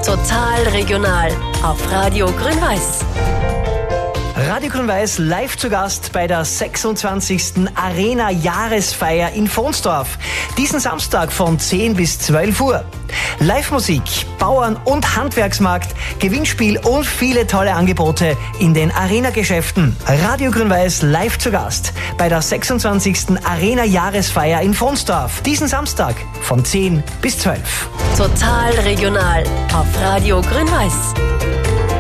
Total regional auf Radio Grün-Weiß. Radio Grün-Weiß live zu Gast bei der 26. Arena-Jahresfeier in Vonsdorf. Diesen Samstag von 10 bis 12 Uhr. Live-Musik, Bauern- und Handwerksmarkt, Gewinnspiel und viele tolle Angebote in den Arena-Geschäften. Radio Grün-Weiß live zu Gast bei der 26. Arena-Jahresfeier in Vonsdorf. Diesen Samstag von 10 bis 12. Total regional auf Radio Grün-Weiß.